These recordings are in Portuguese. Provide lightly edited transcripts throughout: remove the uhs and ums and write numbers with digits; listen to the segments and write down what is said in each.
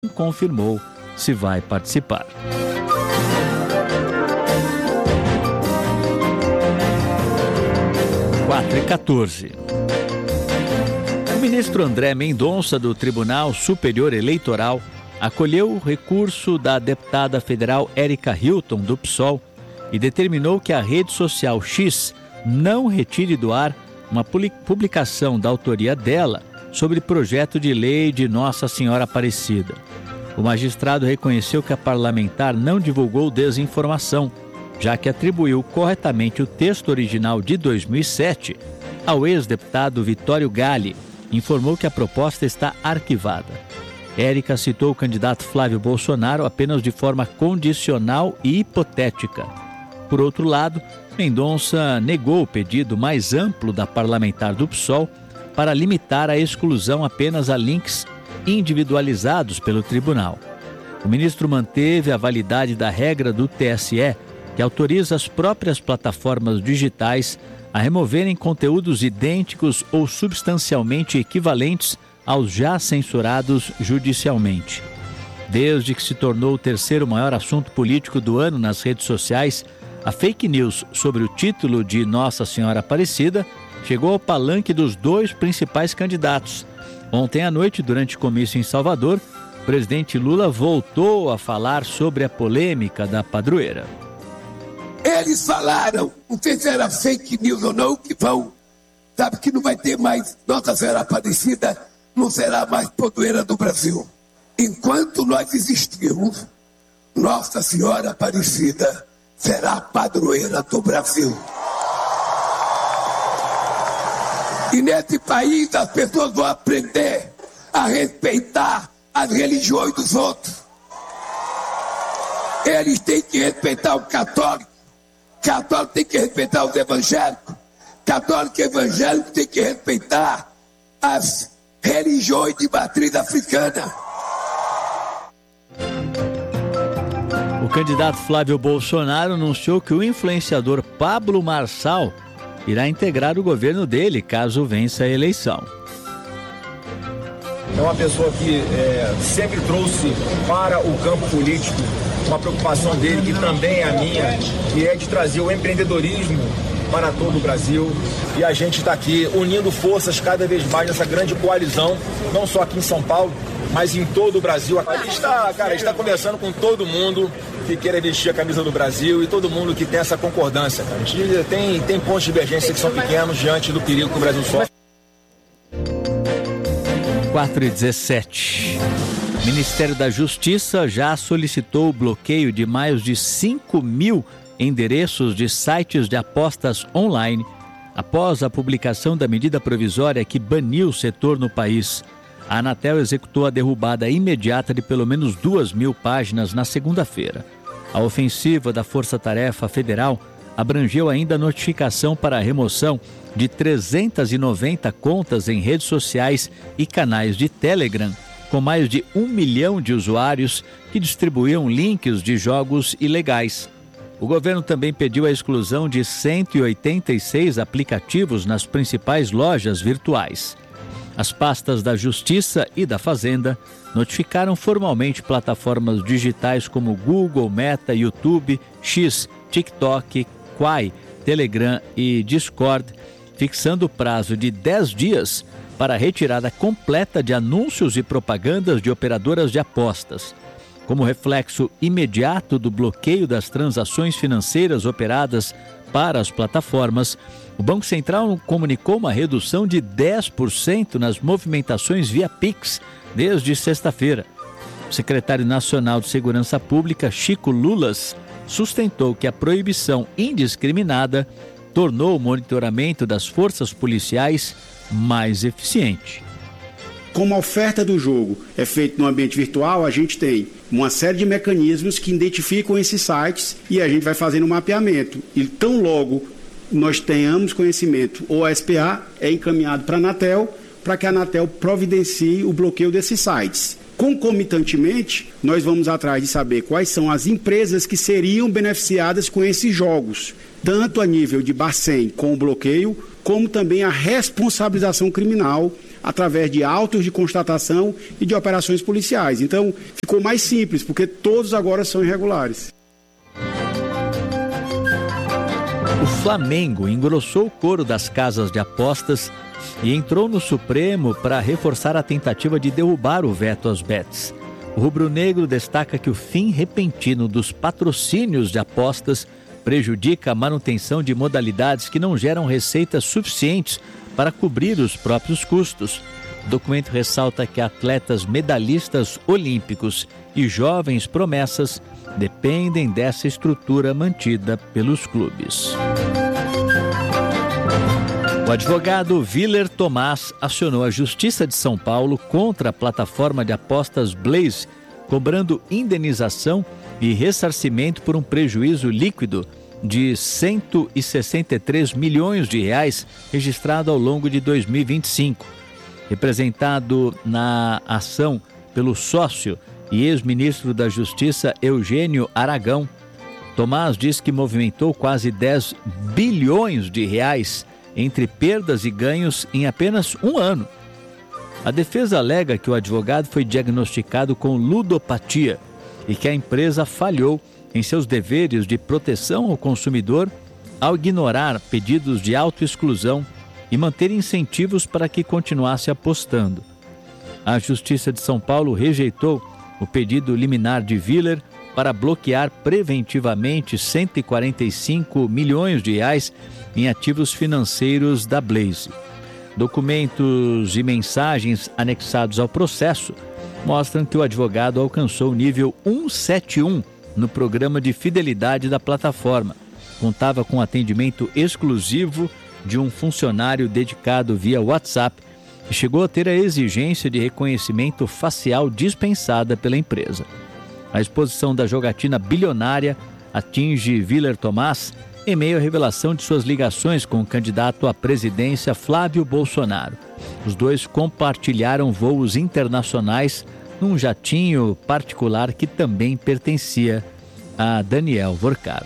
confirmou se vai participar. Quatro e 14. O ministro André Mendonça, do Tribunal Superior Eleitoral, acolheu o recurso da deputada federal Érica Hilton, do PSOL, e determinou que a rede social X não retire do ar uma publicação da autoria dela sobre projeto de lei de Nossa Senhora Aparecida. O magistrado reconheceu que a parlamentar não divulgou desinformação, já que atribuiu corretamente o texto original de 2007 ao ex-deputado Vitório Galli. Informou que a proposta está arquivada. Érica citou o candidato Flávio Bolsonaro apenas de forma condicional e hipotética. Por outro lado, Mendonça negou o pedido mais amplo da parlamentar do PSOL para limitar a exclusão apenas a links individualizados pelo tribunal. O ministro manteve a validade da regra do TSE, que autoriza as próprias plataformas digitais a removerem conteúdos idênticos ou substancialmente equivalentes aos já censurados judicialmente. Desde que se tornou o terceiro maior assunto político do ano nas redes sociais, a fake news sobre o título de Nossa Senhora Aparecida chegou ao palanque dos dois principais candidatos. Ontem à noite, durante comício em Salvador, o presidente Lula voltou a falar sobre a polêmica da padroeira. Eles falaram, não sei se era fake news ou não, que vão, sabe que não vai ter mais Nossa Senhora Aparecida, não será mais padroeira do Brasil. Enquanto nós existirmos, Nossa Senhora Aparecida será padroeira do Brasil. E nesse país as pessoas vão aprender a respeitar as religiões dos outros. Eles têm que respeitar o católico tem que respeitar os evangélicos, católico e evangélico tem que respeitar as religiões de matriz africana. O candidato Flávio Bolsonaro anunciou que o influenciador Pablo Marçal irá integrar o governo dele caso vença a eleição. É uma pessoa que sempre trouxe para o campo político uma preocupação dele, que também é a minha, que é de trazer o empreendedorismo para todo o Brasil. E a gente está aqui unindo forças cada vez mais nessa grande coalizão, não só aqui em São Paulo, mas em todo o Brasil. A gente está conversando com todo mundo que queira vestir a camisa do Brasil e todo mundo que tem essa concordância. A gente tem pontos de divergência que são pequenos diante do perigo que o Brasil sofre. 4h17. O Ministério da Justiça já solicitou o bloqueio de mais de 5.000 endereços de sites de apostas online após a publicação da medida provisória que baniu o setor no país. A Anatel executou a derrubada imediata de pelo menos 2.000 páginas na segunda-feira. A ofensiva da Força Tarefa Federal abrangeu ainda a notificação para a remoção de 390 contas em redes sociais e canais de Telegram, com mais de 1 milhão de usuários que distribuíam links de jogos ilegais. O governo também pediu a exclusão de 186 aplicativos nas principais lojas virtuais. As pastas da Justiça e da Fazenda notificaram formalmente plataformas digitais como Google, Meta, YouTube, X, TikTok, Quai, Telegram e Discord, fixando o prazo de 10 dias para a retirada completa de anúncios e propagandas de operadoras de apostas. Como reflexo imediato do bloqueio das transações financeiras operadas para as plataformas, o Banco Central comunicou uma redução de 10% nas movimentações via Pix desde sexta-feira. O secretário nacional de Segurança Pública, Chico Lulas, sustentou que a proibição indiscriminada tornou o monitoramento das forças policiais mais eficiente. Como a oferta do jogo é feita no ambiente virtual, a gente tem uma série de mecanismos que identificam esses sites e a gente vai fazendo um mapeamento. E tão logo nós tenhamos conhecimento, ou a SPA é encaminhado para a Anatel, para que a Anatel providencie o bloqueio desses sites. Concomitantemente, nós vamos atrás de saber quais são as empresas que seriam beneficiadas com esses jogos, tanto a nível de Bacen com o bloqueio, como também a responsabilização criminal através de autos de constatação e de operações policiais. Então, ficou mais simples, porque todos agora são irregulares. O Flamengo engrossou o coro das casas de apostas e entrou no Supremo para reforçar a tentativa de derrubar o veto às bets. O rubro-negro destaca que o fim repentino dos patrocínios de apostas prejudica a manutenção de modalidades que não geram receitas suficientes para cobrir os próprios custos. O documento ressalta que atletas medalhistas olímpicos e jovens promessas dependem dessa estrutura mantida pelos clubes. O advogado Willer Tomás acionou a Justiça de São Paulo contra a plataforma de apostas Blaze, cobrando indenização e ressarcimento por um prejuízo líquido de 163 milhões de reais registrado ao longo de 2025. Representado na ação pelo sócio e ex-ministro da Justiça Eugênio Aragão, Tomás diz que movimentou quase 10 bilhões de reais entre perdas e ganhos em apenas um ano. A defesa alega que o advogado foi diagnosticado com ludopatia e que a empresa falhou em seus deveres de proteção ao consumidor ao ignorar pedidos de autoexclusão e manter incentivos para que continuasse apostando. A Justiça de São Paulo rejeitou o pedido liminar de Willer para bloquear preventivamente 145 milhões de reais em ativos financeiros da Blaze. Documentos e mensagens anexados ao processo mostram que o advogado alcançou o nível 171 no programa de fidelidade da plataforma. Contava com atendimento exclusivo de um funcionário dedicado via WhatsApp e chegou a ter a exigência de reconhecimento facial dispensada pela empresa. A exposição da jogatina bilionária atinge Willer Tomás em meio à revelação de suas ligações com o candidato à presidência Flávio Bolsonaro. Os dois compartilharam voos internacionais num jatinho particular que também pertencia a Daniel Vorcaro.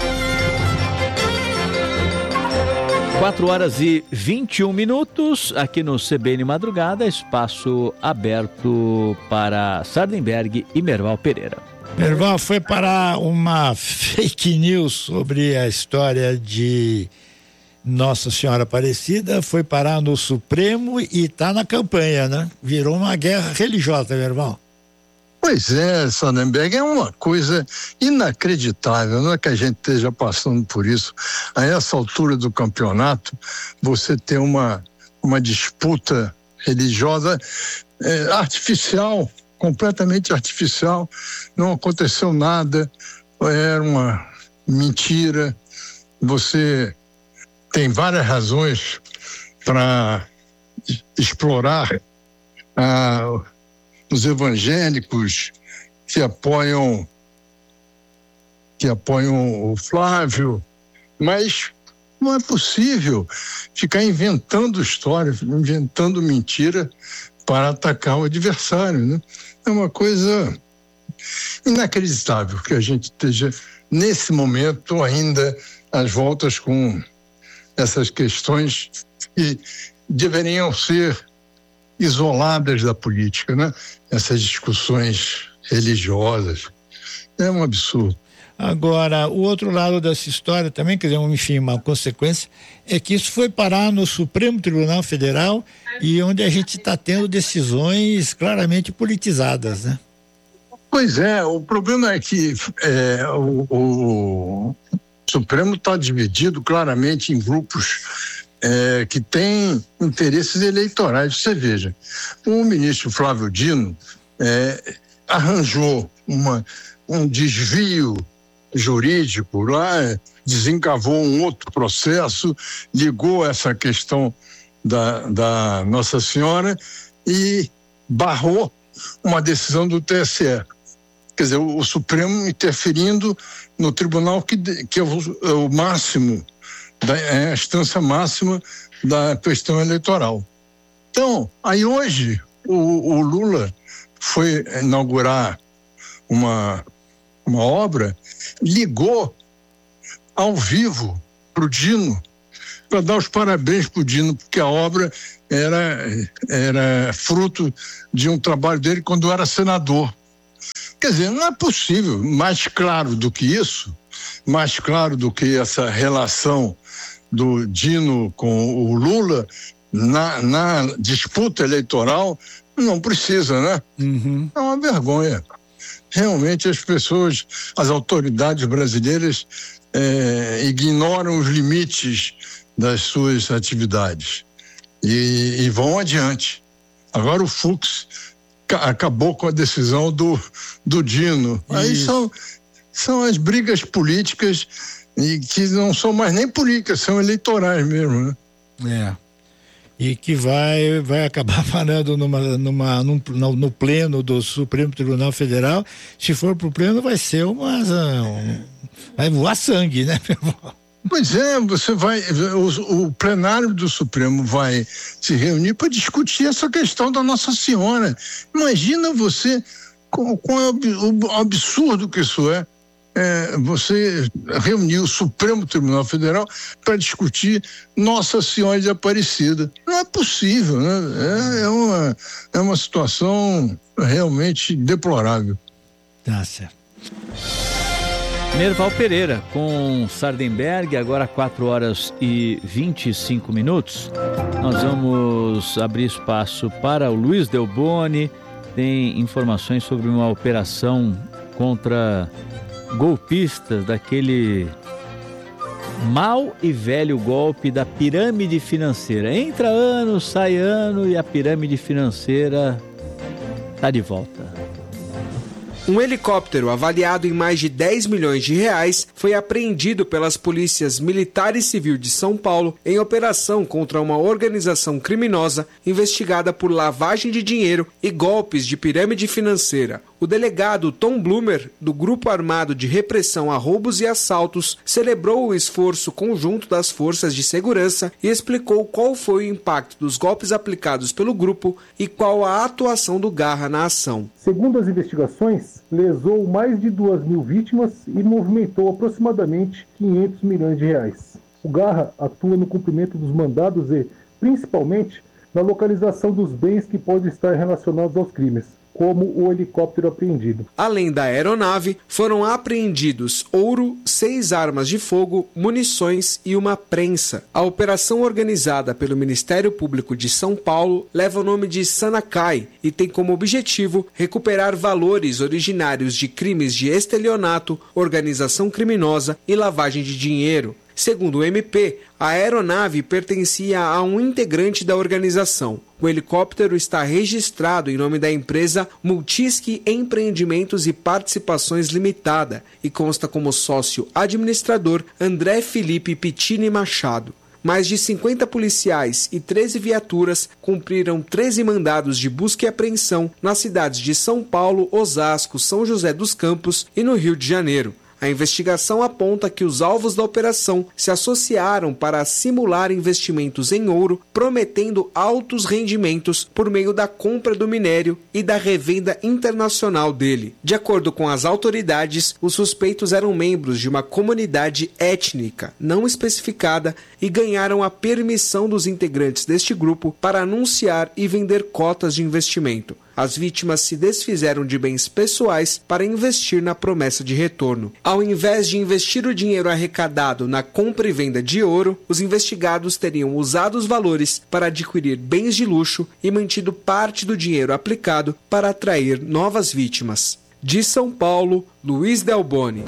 4h21 aqui no CBN Madrugada, espaço aberto para Sardenberg e Merval Pereira. Merval, foi parar uma fake news sobre a história de Nossa Senhora Aparecida, foi parar no Supremo e está na campanha, né? Virou uma guerra religiosa, Merval. Pois é, Sardenberg, é uma coisa inacreditável, não é que a gente esteja passando por isso. A essa altura do campeonato, você ter uma disputa religiosa artificial, completamente artificial, não aconteceu nada, era uma mentira. Você tem várias razões para explorar os evangélicos que apoiam o Flávio, mas não é possível ficar inventando história, inventando mentira para atacar o adversário, né? É uma coisa inacreditável que a gente esteja, nesse momento, ainda às voltas com essas questões que deveriam ser isoladas da política, né? Essas discussões religiosas. É um absurdo. Agora, o outro lado dessa história também, quer dizer, enfim, uma consequência, é que isso foi parar no Supremo Tribunal Federal e onde a gente está tendo decisões claramente politizadas, né? Pois é, o problema é que o Supremo está dividido claramente em grupos que têm interesses eleitorais. Você veja, o ministro Flávio Dino arranjou um desvio jurídico lá, desencavou um outro processo, ligou essa questão da Nossa Senhora e barrou uma decisão do TSE. Quer dizer, o Supremo interferindo no tribunal que é o máximo, a instância máxima da questão eleitoral. Então, aí hoje o Lula foi inaugurar uma obra, ligou ao vivo para o Dino para dar os parabéns para o Dino, porque a obra era fruto de um trabalho dele quando era senador. Quer dizer, não é possível, mais claro do que isso, mais claro do que essa relação do Dino com o Lula na disputa eleitoral, não precisa, né? Uhum. É uma vergonha. Realmente as autoridades brasileiras ignoram os limites das suas atividades e vão adiante. Agora o Fux acabou com a decisão do Dino. Aí são as brigas políticas e que não são mais nem políticas, são eleitorais mesmo, né? E que vai acabar parando no pleno do Supremo Tribunal Federal. Se for pro pleno, vai ser vai voar sangue, né? Pois é, o plenário do Supremo vai se reunir para discutir essa questão da Nossa Senhora. Imagina você, com o absurdo que isso é. Você reuniu o Supremo Tribunal Federal para discutir Nossa Senhora de Aparecida. Não é possível, né? É uma situação realmente deplorável. Tá certo. Merval Pereira com Sardenberg, agora 4h25. Nós vamos abrir espaço para o Luiz Delboni. Tem informações sobre uma operação contra golpistas daquele mau e velho golpe da pirâmide financeira. Entra ano, sai ano e a pirâmide financeira está de volta. Um helicóptero avaliado em mais de 10 milhões de reais foi apreendido pelas polícias militar e civil de São Paulo em operação contra uma organização criminosa investigada por lavagem de dinheiro e golpes de pirâmide financeira. O delegado Tom Blumer, do Grupo Armado de Repressão a Roubos e Assaltos, celebrou o esforço conjunto das forças de segurança e explicou qual foi o impacto dos golpes aplicados pelo grupo e qual a atuação do Garra na ação. Segundo as investigações, lesou mais de 2.000 vítimas e movimentou aproximadamente 500 milhões de reais. O Garra atua no cumprimento dos mandados e, principalmente, na localização dos bens que podem estar relacionados aos crimes, como o helicóptero apreendido. Além da aeronave, foram apreendidos ouro, 6 armas de fogo, munições e uma prensa. A operação organizada pelo Ministério Público de São Paulo leva o nome de Sanacai e tem como objetivo recuperar valores originários de crimes de estelionato, organização criminosa e lavagem de dinheiro. Segundo o MP, a aeronave pertencia a um integrante da organização. O helicóptero está registrado em nome da empresa Multisky Empreendimentos e Participações Limitada e consta como sócio administrador André Felipe Pittini Machado. Mais de 50 policiais e 13 viaturas cumpriram 13 mandados de busca e apreensão nas cidades de São Paulo, Osasco, São José dos Campos e no Rio de Janeiro. A investigação aponta que os alvos da operação se associaram para simular investimentos em ouro, prometendo altos rendimentos por meio da compra do minério e da revenda internacional dele. De acordo com as autoridades, os suspeitos eram membros de uma comunidade étnica não especificada e ganharam a permissão dos integrantes deste grupo para anunciar e vender cotas de investimento. As vítimas se desfizeram de bens pessoais para investir na promessa de retorno. Ao invés de investir o dinheiro arrecadado na compra e venda de ouro, os investigados teriam usado os valores para adquirir bens de luxo e mantido parte do dinheiro aplicado para atrair novas vítimas. De São Paulo, Luiz Delboni.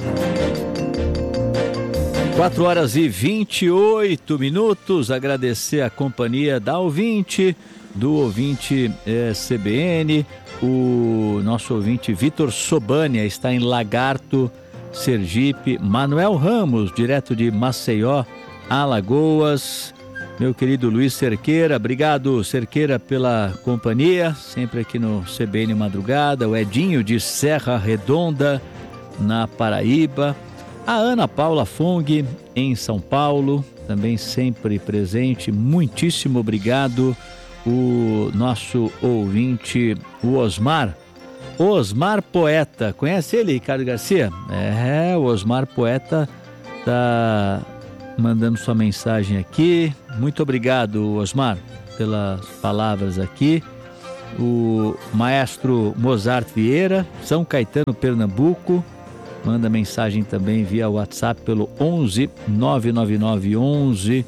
4h28. Agradecer a companhia da ouvinte, do ouvinte CBN, o nosso ouvinte Vitor Sobania está em Lagarto, Sergipe, Manuel Ramos, direto de Maceió, Alagoas, meu querido Luiz Cerqueira, obrigado Cerqueira pela companhia, sempre aqui no CBN Madrugada, o Edinho de Serra Redonda, na Paraíba, a Ana Paula Fong, em São Paulo, também sempre presente, muitíssimo obrigado. O nosso ouvinte, o Osmar Poeta, conhece ele, Ricardo Garcia? O Osmar Poeta tá mandando sua mensagem aqui. Muito obrigado, Osmar, pelas palavras aqui. O maestro Mozart Vieira, São Caetano, Pernambuco, manda mensagem também via WhatsApp pelo 11 999 11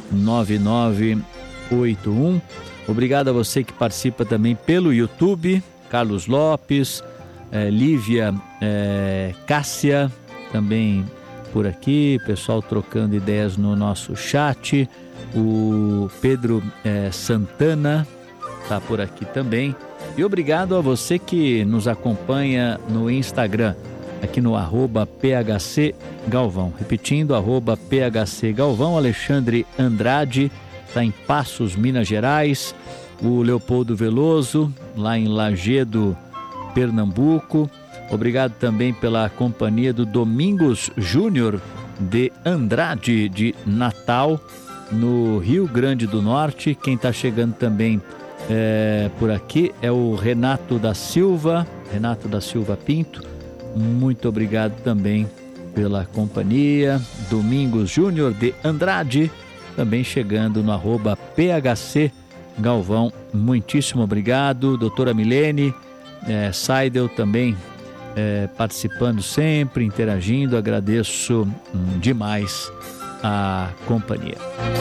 9981. Obrigado a você que participa também pelo YouTube, Carlos Lopes, Lívia Cássia, também por aqui, pessoal trocando ideias no nosso chat. O Pedro Santana está por aqui também. E obrigado a você que nos acompanha no Instagram, aqui no @PHC Galvão. Repetindo, @PHC Galvão. Alexandre Andrade está em Passos, Minas Gerais. O Leopoldo Veloso, lá em Lagedo, Pernambuco. Obrigado também pela companhia do Domingos Júnior de Andrade, de Natal, no Rio Grande do Norte. Quem está chegando também por aqui é o Renato da Silva Pinto. Muito obrigado também pela companhia. Domingos Júnior de Andrade, também chegando no @PHC Galvão. Muitíssimo obrigado. Doutora Milene Seidel também participando sempre, interagindo. Agradeço demais a companhia.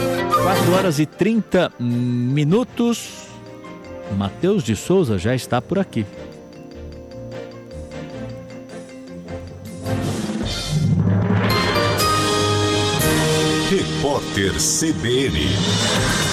4h30. Matheus de Souza já está por aqui. Repórter CBN.